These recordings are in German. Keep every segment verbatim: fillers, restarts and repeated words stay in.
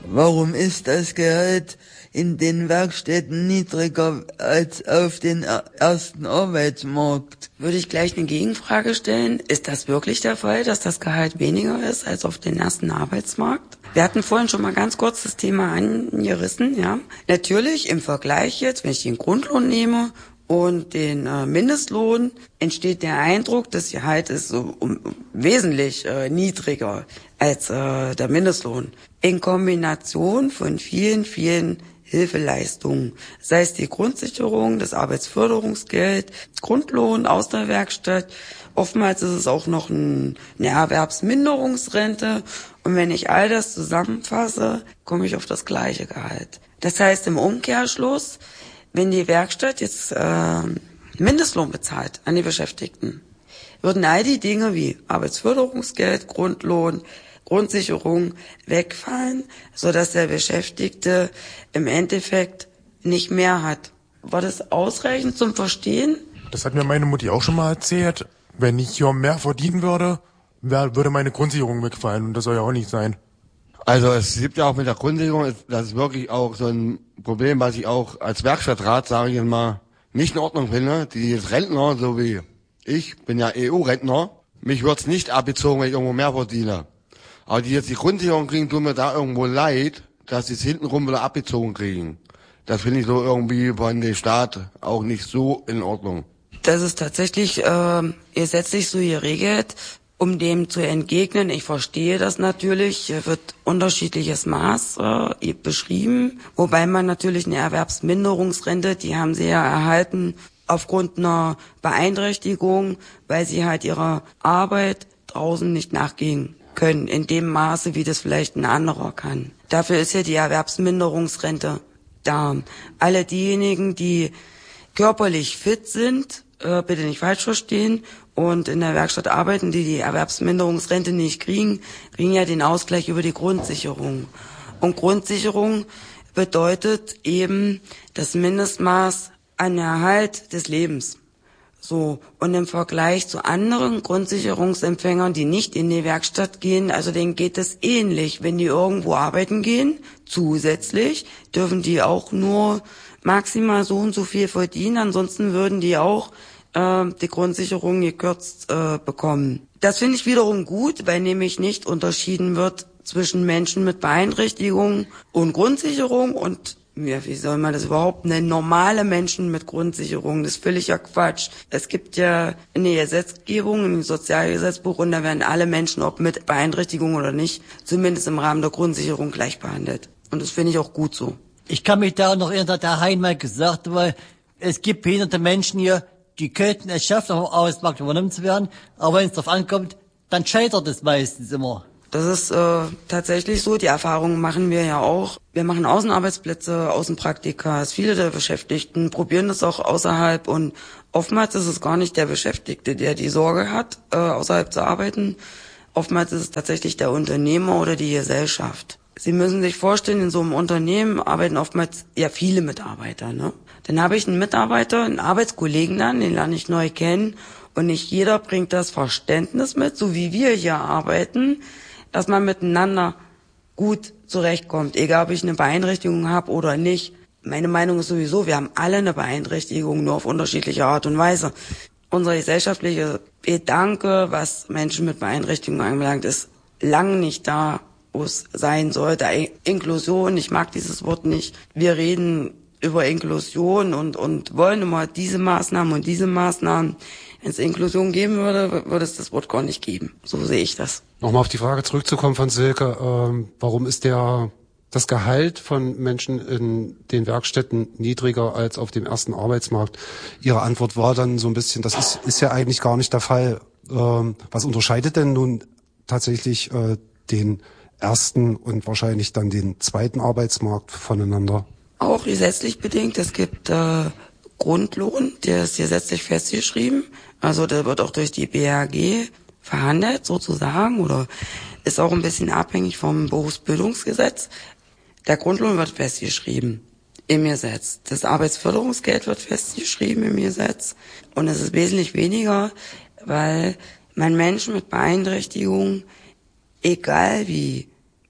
Warum ist das Gehalt in den Werkstätten niedriger als auf den ersten Arbeitsmarkt? Würde ich gleich eine Gegenfrage stellen. Ist das wirklich der Fall, dass das Gehalt weniger ist als auf den ersten Arbeitsmarkt? Wir hatten vorhin schon mal ganz kurz das Thema angerissen, ja. Natürlich im Vergleich jetzt, wenn ich den Grundlohn nehme und den äh, Mindestlohn, entsteht der Eindruck, das Gehalt ist so um, um, wesentlich äh, niedriger als äh, der Mindestlohn. In Kombination von vielen, vielen Hilfeleistungen, sei es die Grundsicherung, das Arbeitsförderungsgeld, Grundlohn aus der Werkstatt. Oftmals ist es auch noch ein, eine Erwerbsminderungsrente. Und wenn ich all das zusammenfasse, komme ich auf das gleiche Gehalt. Das heißt im Umkehrschluss, wenn die Werkstatt jetzt äh, Mindestlohn bezahlt an die Beschäftigten, würden all die Dinge wie Arbeitsförderungsgeld, Grundlohn, Grundsicherung wegfallen, sodass der Beschäftigte im Endeffekt nicht mehr hat. War das ausreichend zum Verstehen? Das hat mir meine Mutti auch schon mal erzählt. Wenn ich hier mehr verdienen würde, würde meine Grundsicherung wegfallen. Und das soll ja auch nicht sein. Also es gibt ja auch mit der Grundsicherung, das ist wirklich auch so ein Problem, was ich auch als Werkstattrat, sage ich mal, nicht in Ordnung finde. Die jetzt Rentner, so wie ich, bin ja E U-Rentner, mich wird's nicht abgezogen, wenn ich irgendwo mehr verdiene. Aber die jetzt die Grundsicherung kriegen, tun mir da irgendwo leid, dass sie es hintenrum wieder abgezogen kriegen. Das finde ich so irgendwie von dem Staat auch nicht so in Ordnung. Das ist tatsächlich äh, gesetzlich so geregelt, um dem zu entgegnen. Ich verstehe das natürlich, wird unterschiedliches Maß äh, beschrieben, wobei man natürlich eine Erwerbsminderungsrente, die haben sie ja erhalten aufgrund einer Beeinträchtigung, weil sie halt ihrer Arbeit draußen nicht nachgehen können, in dem Maße, wie das vielleicht ein anderer kann. Dafür ist ja die Erwerbsminderungsrente da. Alle diejenigen, die körperlich fit sind, äh, bitte nicht falsch verstehen, und in der Werkstatt arbeiten, die die Erwerbsminderungsrente nicht kriegen, kriegen ja den Ausgleich über die Grundsicherung. Und Grundsicherung bedeutet eben das Mindestmaß an Erhalt des Lebens. So, und im Vergleich zu anderen Grundsicherungsempfängern, die nicht in die Werkstatt gehen, also denen geht es ähnlich. Wenn die irgendwo arbeiten gehen, zusätzlich, dürfen die auch nur maximal so und so viel verdienen, ansonsten würden die auch äh, die Grundsicherung gekürzt äh, bekommen. Das finde ich wiederum gut, weil nämlich nicht unterschieden wird zwischen Menschen mit Beeinträchtigungen und Grundsicherung und ja, wie soll man das überhaupt nennen? Normale Menschen mit Grundsicherung, das ist völliger Quatsch. Es gibt ja eine Gesetzgebung, ein Sozialgesetzbuch, und da werden alle Menschen, ob mit Beeinträchtigung oder nicht, zumindest im Rahmen der Grundsicherung gleich behandelt. Und das finde ich auch gut so. Ich kann mich da noch erinnern, der Heinmal gesagt, weil es gibt behinderte Menschen hier, die könnten es schaffen, auf dem Arbeitsmarkt übernommen zu werden, aber wenn es darauf ankommt, dann scheitert es meistens immer. Das ist äh, tatsächlich so, die Erfahrungen machen wir ja auch. Wir machen Außenarbeitsplätze, Außenpraktika. Viele der Beschäftigten probieren das auch außerhalb, und oftmals ist es gar nicht der Beschäftigte, der die Sorge hat, äh, außerhalb zu arbeiten. Oftmals ist es tatsächlich der Unternehmer oder die Gesellschaft. Sie müssen sich vorstellen, in so einem Unternehmen arbeiten oftmals ja viele Mitarbeiter, ne? Dann habe ich einen Mitarbeiter, einen Arbeitskollegen dann, den lerne ich neu kennen, und nicht jeder bringt das Verständnis mit, so wie wir hier arbeiten, dass man miteinander gut zurechtkommt, egal ob ich eine Beeinträchtigung habe oder nicht. Meine Meinung ist sowieso, wir haben alle eine Beeinträchtigung, nur auf unterschiedliche Art und Weise. Unser gesellschaftlicher Gedanke, was Menschen mit Beeinträchtigungen anbelangt, ist lang nicht da, wo es sein sollte. Inklusion, ich mag dieses Wort nicht. Wir reden über Inklusion und, und wollen immer diese Maßnahmen und diese Maßnahmen. Wenn es Inklusion geben würde, würde es das Wort gar nicht geben. So sehe ich das. Nochmal auf die Frage zurückzukommen von Silke, ähm, warum ist der das Gehalt von Menschen in den Werkstätten niedriger als auf dem ersten Arbeitsmarkt? Ihre Antwort war dann so ein bisschen, das ist, ist ja eigentlich gar nicht der Fall. Ähm, was unterscheidet denn nun tatsächlich äh, den ersten und wahrscheinlich dann den zweiten Arbeitsmarkt voneinander? Auch gesetzlich bedingt. Es gibt äh, Grundlohn, der ist gesetzlich festgeschrieben. Also der wird auch durch die B A G verhandelt sozusagen, oder ist auch ein bisschen abhängig vom Berufsbildungsgesetz. Der Grundlohn wird festgeschrieben im Gesetz. Das Arbeitsförderungsgeld wird festgeschrieben im Gesetz. Und es ist wesentlich weniger, weil man Menschen mit Beeinträchtigung, egal wie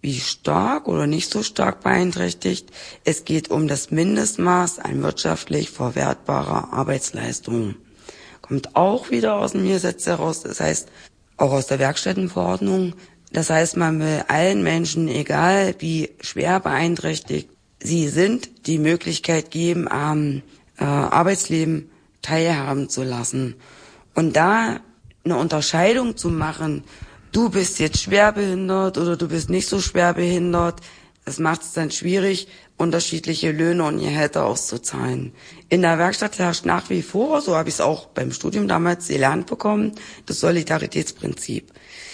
wie stark oder nicht so stark beeinträchtigt. Es geht um das Mindestmaß an wirtschaftlich verwertbarer Arbeitsleistung. Kommt auch wieder aus dem Gesetz heraus, das heißt auch aus der Werkstättenverordnung. Das heißt, man will allen Menschen, egal wie schwer beeinträchtigt sie sind, die Möglichkeit geben, am äh, Arbeitsleben teilhaben zu lassen. Und da eine Unterscheidung zu machen, du bist jetzt schwerbehindert oder du bist nicht so schwerbehindert, das macht es dann schwierig, unterschiedliche Löhne und Gehälter auszuzahlen. In der Werkstatt herrscht nach wie vor, so habe ich es auch beim Studium damals gelernt bekommen, das Solidaritätsprinzip.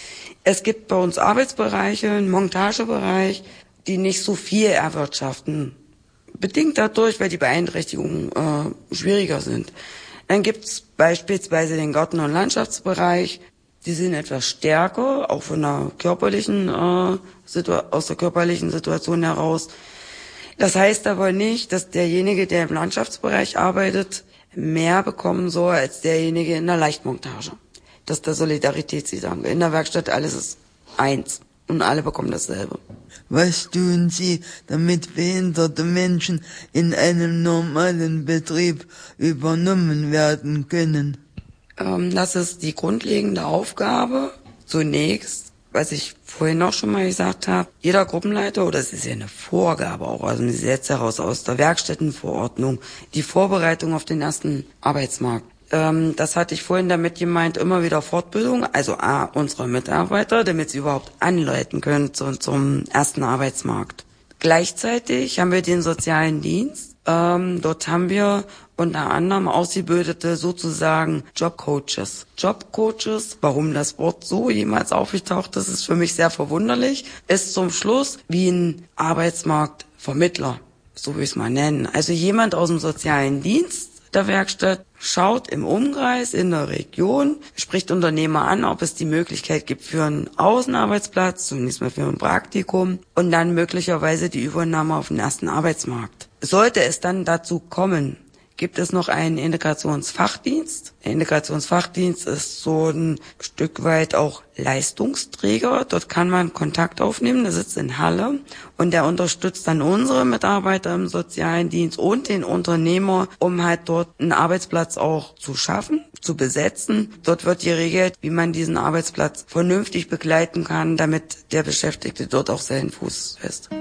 Es gibt bei uns Arbeitsbereiche, einen Montagebereich, die nicht so viel erwirtschaften. Bedingt dadurch, weil die Beeinträchtigungen äh, schwieriger sind. Dann gibt es beispielsweise den Garten- und Landschaftsbereich. Die sind etwas stärker, auch von der körperlichen, äh, Situ- aus der körperlichen Situation heraus. Das heißt aber nicht, dass derjenige, der im Landschaftsbereich arbeitet, mehr bekommen soll als derjenige in der Leichtmontage. Das ist der Solidaritätsgedanke. In der Werkstatt alles ist eins und alle bekommen dasselbe. Was tun Sie, damit behinderte Menschen in einem normalen Betrieb übernommen werden können? Ähm, das ist die grundlegende Aufgabe. Zunächst, was ich vorhin auch schon mal gesagt habe, jeder Gruppenleiter, oder es ist ja eine Vorgabe auch, also ein Gesetz heraus aus der Werkstättenverordnung, die Vorbereitung auf den ersten Arbeitsmarkt. Ähm, das hatte ich vorhin damit gemeint, immer wieder Fortbildung, also A, unserer Mitarbeiter, damit sie überhaupt anleiten können zu, zum ersten Arbeitsmarkt. Gleichzeitig haben wir den sozialen Dienst. Ähm, dort haben wir unter anderem ausgebildete sozusagen Jobcoaches. Jobcoaches, warum das Wort so jemals aufgetaucht ist, ist für mich sehr verwunderlich, ist zum Schluss wie ein Arbeitsmarktvermittler, so will ich es mal nennen. Also jemand aus dem sozialen Dienst der Werkstatt schaut im Umkreis, in der Region, spricht Unternehmer an, ob es die Möglichkeit gibt für einen Außenarbeitsplatz, zunächst mal für ein Praktikum und dann möglicherweise die Übernahme auf den ersten Arbeitsmarkt. Sollte es dann dazu kommen, gibt es noch einen Integrationsfachdienst. Der Integrationsfachdienst ist so ein Stück weit auch Leistungsträger. Dort kann man Kontakt aufnehmen, der sitzt in Halle und der unterstützt dann unsere Mitarbeiter im sozialen Dienst und den Unternehmer, um halt dort einen Arbeitsplatz auch zu schaffen, zu besetzen. Dort wird geregelt, wie man diesen Arbeitsplatz vernünftig begleiten kann, damit der Beschäftigte dort auch seinen Fuß fest.